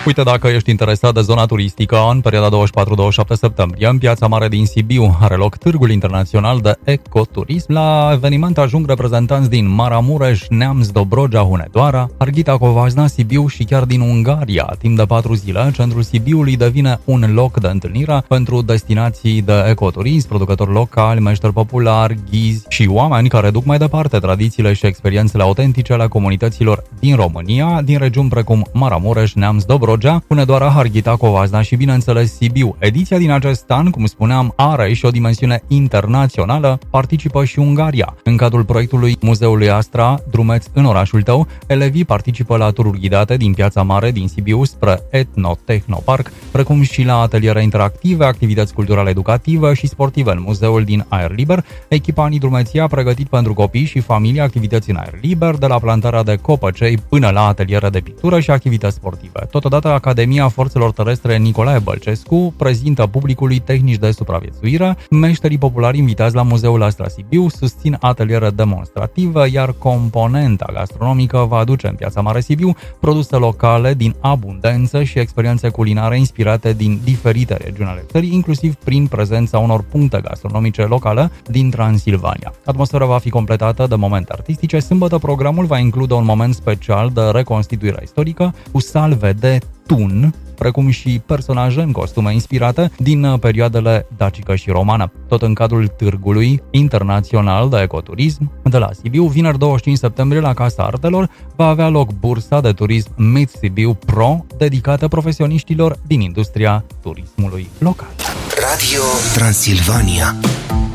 Uite, dacă ești interesat de zona turistică, în perioada 24-27 septembrie, în Piața Mare din Sibiu are loc Târgul Internațional de Ecoturism. La eveniment ajung reprezentanți din Maramureș, Neamț, Dobrogea, Hunedoara, Harghita, Covasna, Sibiu și chiar din Ungaria. Timp de 4 zile, centrul Sibiului devine un loc de întâlnire pentru destinații de ecoturism, producători locali, meșteri populari, ghizi și oameni care duc mai departe tradițiile și experiențele autentice ale comunităților din România, din regiuni precum Maramureș, Neamț, Dobrogea, Hunedoara, Harghita, Covasna și, bineînțeles, Sibiu. Ediția din acest an, cum spuneam, are și o dimensiune internațională, participă și Ungaria. În cadrul proiectului Muzeului Astra, Drumeț în orașul tău, elevii participă la tururi ghidate din Piața Mare din Sibiu spre Etno-Technopark, precum și la ateliere interactive, activități culturale educative și sportive în muzeul din aer liber. Echipa Ani Drumeții a pregătit pentru copii și familie activități în aer liber, de la plantarea de copăcei până la ateliere de pictură și activități sportive. Totodată, Academia Forțelor Terestre Nicolae Bălcescu prezintă publicului tehnici de supraviețuire. Meșterii populari invitați la Muzeul Astra Sibiu susțin ateliere demonstrative, iar componenta gastronomică va aduce în Piața Mare Sibiu produse locale din abundență și experiențe culinare inspirate din diferite regiuni ale țării, inclusiv prin prezența unor puncte gastronomice locale din Transilvania. Atmosfera va fi completată de momente artistice. Sâmbătă, programul va include un moment special de reconstituire istorică cu salve de tun, precum și personaje în costume inspirate din perioadele dacică și romană. Tot în cadrul Târgului Internațional de Ecoturism de la Sibiu, vineri 25 septembrie la Casa Artelor, va avea loc bursa de turism Meet Sibiu Pro, dedicată profesioniștilor din industria turismului local. Radio Transilvania.